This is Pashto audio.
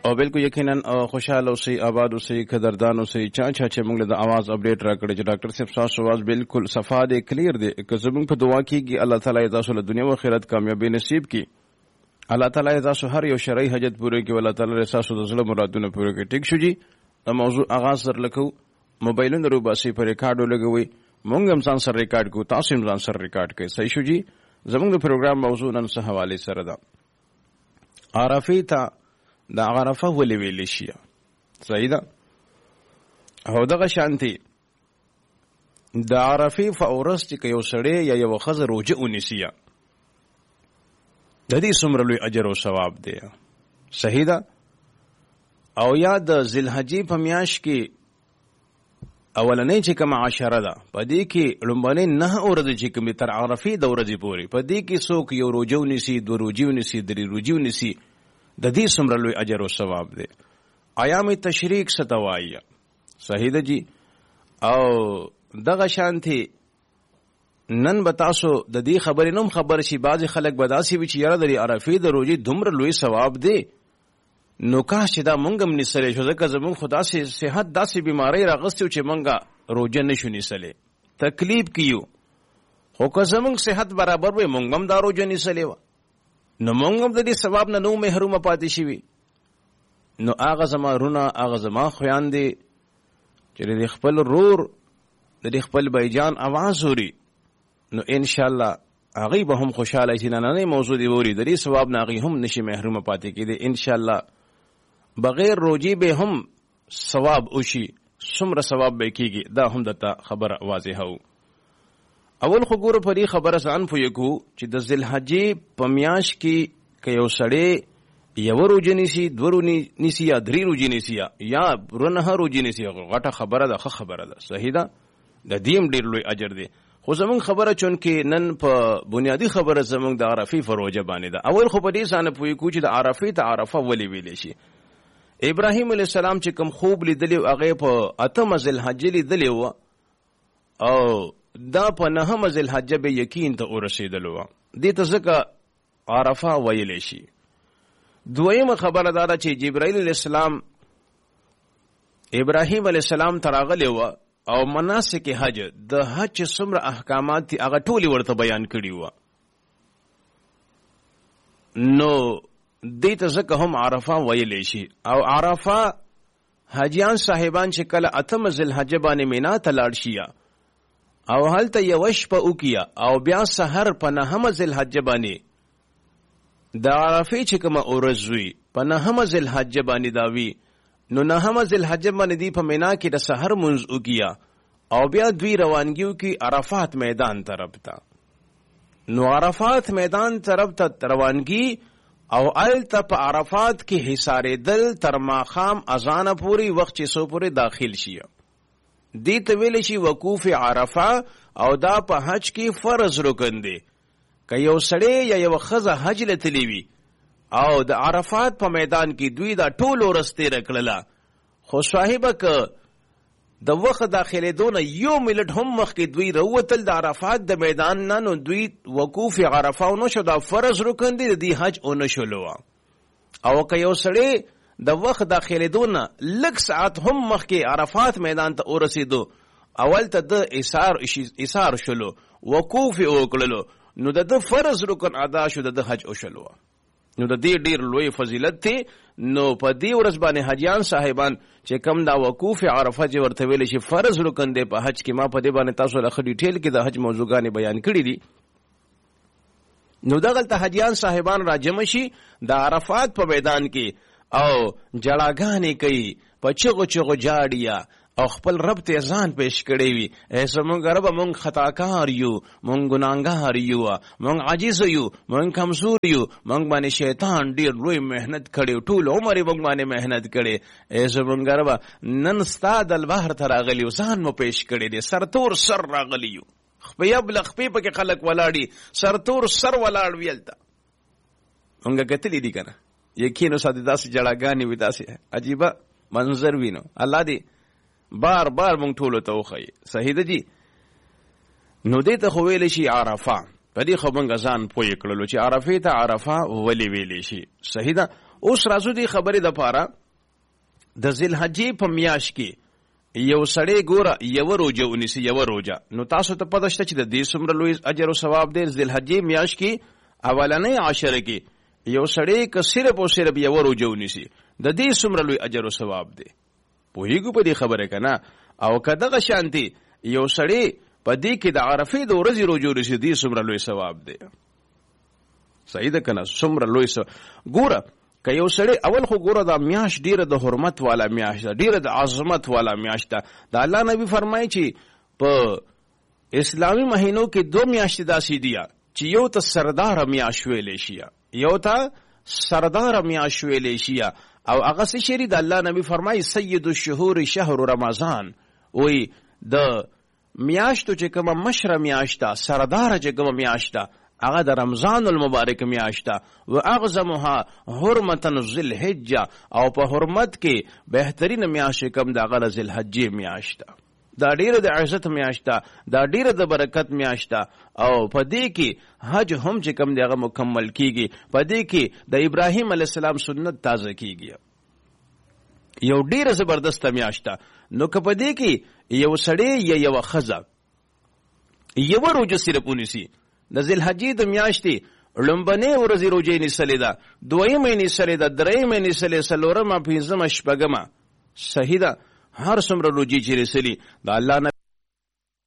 او بالکل یقینا خوشاله اوسئ آباد اوسئ قدردان اوسئ چا چې موږ د आवाज اپډیټ راکړی چې ډاکټر صاحب تاسو आवाज بالکل صفا دی کلیر دی که زموږ په دعا کېږي الله تعالی تاسو له دنیا او آخرت کامیابی نصیب کړي الله تعالی تاسو هر یو شرعي حاجت پوره کړي الله تعالی تاسو د زړه مرادونه پوره کړي ټیک شو جی د موضوع آغاز سره لکو موبایلونو روباسي پر ریکارډو لګوي مونږ هم ځان سره ریکارډ کوو تاسو هم ځان سره ریکارډ کړئ صحیح شو جی زموږ د پروګرام موضوع نن څه حواله سره ده عرفه ته د عرفه ولې ویل شي صحیح ده او دغه شانتي د عرفه فورس چې یو سړی یا یو ښځه روزه ونیسي د دې څومره لوی اجر او ثواب دی صحیح ده او یا د ذوالحجې په میاشت کې اولنې چې کوم عشره ده په دې کې لومبنې 9 ورځې چې کوم تر عرفه د ورځې پورې په دې کې څوک یو روزه ونیسي دو روزه ونیسي درې روزه ونیسي د دې څومره لوی اجر او ثواب دی ایام تشریق ستوایي صحیح ده جی او دغه شانتي نن به تاسو د دې خبرې نوم خبر شي بعض خلک به داسې وي چې یاره د عرفه د روزې دومره لوی ثواب دی نو کاش چې دا مونږ هم نیسلی شو ځکه زمونږ خو داسې صحت داسې بیماری راغستې و چې مونږه روژه نشو نیسلی تکلیف کیو خو که زمونږ صحت برابر وی مونږ هم دا روژه نیسلی وه نو مونږ هم د دې ثواب نه نو محرومه پاتې شوي نو هغه زما رونه هغه زما خویندې چې د خپل رور د خپل بیجان اواز اوري نو انشاءالله هغوی به هم خوشحاله شي نننۍ موضوع دې اوري د دې ثواب نه هغوی هم نشي محرومه پاتې کېدی انشاءالله بغیر روجی به هم ثواب وشي څومره ثواب به کېږي دا هم درته خبره واضحه وو اول خو ګوره په دې خبره ځان پوه کړو چې د ذوالحجې په میاشت کې که یو سړی یوه روژه نیسي دوه نیسي یا درې روژې نیسي یا 9 روژې نیسي غټه خبره ده ښه خبره ده صحیح ده د دې هم ډېر لوی اجر دی خو زمونږ خبره چونکې نن په بنیادي خبره زمونږ د عرفې په روژه باندې ده اول خو په دې ځان پوه کړو چې د عرفې ته عرفه ولې ویلی شي ابراهیم علیه السلام چې کوم خوب لیدلی و هغې په 8 ذوالحجې لیدلی و او دا په 9 ذوالحجې به یقین ته ورسېدلو وه دې ته ځکه عرفه ویلی شي دویمه خبره دا ده چې جبرائیل علیه السلام ابراهیم علیه السلام ته راغلی وه او مناسک حج د حج چې څومره احکامات دي هغه ټولې ورته بیان کړي وه نو دې ته ځکه هم عرفه ویلی شي او عرفه حاجیان صاحبان چې کله 8 ذوالحجې باندې مینا ته لاړ شي او هلته یوه شپه وکړي او بیا سحر په 9 ذوالحجې باندې د عرفې چې کومه ورځ وي په 9 ذوالحجې باندې دا وي نو 9 ذوالحجې باندې دی په مینا کې د سحر منځ وکړي او بیا دوی روانګي وکړي عرفات میدان طرف ته نو عرفات میدان طرف ته روانګي او الته په عرفات کې حصارېدل تر ماښام اذانه پورې وخت چې څو پورې داخل شي دې ته ویلی شي وقوف عرفه او دا په حج کې فرض رکن دی که یو سړی یا یو ښځه حج له تللی وي او د عرفات په میدان کې دوی دا ټول ورځ تېره کړله خو صاحبه که د وخت داخلېدو نه یو منټ هم مخکې دوی راووتل د عرفات د میدان نه نو دوی وقوف عرفه ونه شو دا فرض رکن دی د دې حج ونه شولو او که یو سړی د وخت داخلېدو نه لږ ساعت هم مخکې عرفات میدان ته ورسېدو اول ته د ایثار شلو وقوف یې وکړلو نو د ده فرض رکن ادا شو د ده حج وشلو نو د دې ډېر لوی فضیلت دی نو په دې ورځ باندې حجیان صاحبان چې کم دا وقوف عرفه چې ورته ویلی شي فرض رکن دی په حج کې ما په دې باندې تاسو له ښه ډیټیل کې د حج موضوعګانې بیان کړي دي نو دغلته حجیان صاحبان راجمع شي د عرفات په میدان کې او جړاګانې کوي په چغو چغو جاړي او خپل رب ته ځان پیش کړی وي زمونږ رب مونږ خطاکار یو مونږ ګناهګار یو مونږ عاجز یو مونږ کمزور یو مونږ باندې شیطان ډیر لوی مهنت کړی ټول عمر یې مونږ باندې مهنت کړی زمونږ رب نن ستا د البحر ته راغلی و ځان مو پیش کړی دی سرتور سر راغلی یو خپې بل خپې پکې خلک ولاړي سرتور سر ولاړ ویلته مونږ کتلی دي کنه یقینو ساده داسې جړاګانې وي داسې عجیبه منظر وینو الله دې بار بار مونږ ټولو ته وښیي صحیح ده جی نو دې ته خو ویلی شي عرفه په دې خو مونږ ځان پوه کړلو چې عرفې ته عرفه ولې ویلی شي صحیح ده اوس راځو دې خبرې دپاره د ذوالحجې په میاشت کې یو سړی ګوره یوه روژه ونیسي، یوه روژه، نو تاسو ته پته شته چې د دې څومره لوی اجر او ثواب دی. ذوالحجې میاشت کې اولنۍ عشره کې یو سړی که صرف او صرف یوه روژه ونیسي د دې څومره لوی اجر او ثواب دی. پوهېږو په دې خبره که نه؟ او که دغه شانتې یو سړی په دې کې د عرفې د ورځې روژه ونیسي دې څومره لوی ثواب دی. صحیح ده که نه؟ څومره لوی ګوره که یو سړی اول خو ګوره دا میاشت ډیره د حرمت والا میاشت ده، ډیره د عظمت والا میاشت ده. د الله نبی فرمایي چې په اسلامي مهینو کې 2 میاشتې داسې دي چې یو ته سرداره میاشت ویلی شي، یو ته سرداره میاشت ویلی شي. او هغه څه شی د الله نبی فرمایي سید الشهور شهر رمضان، وایي د میاشتو چې کومه مشره میاشت ده، سرداره چې کومه میاشت ده، هغه د رمضان المبارک میاشت ده. و اعظمها حرمتا ذوالحجه، او په حرمت کې بهترین میاشت کوم ده هغه ذوالحجې میاشت ده. دا ډیره د عزت میاشت ده، دا ډیره د برکت میاشت ده. او په دې کې حج هم چې کوم دی هغه مکمل کیږي، په دې کې د ابراهیم علیه السلام سنت تازه کیږي. یو ډیره زبردسته میاشت ده. نو که په دې کې یو سړی یا یوه ښځه یوه روژه صرف ونیسي، د ذوالحجې د میاشتې لومبنۍ ورځې روژې نیسلې ده، دویمه یې نیسلې ده، درېیمه یې نیسلې، څلورمه، پنځمه، شپږمه، صحیح ده. هر څومره روژې چې نیسلي د الله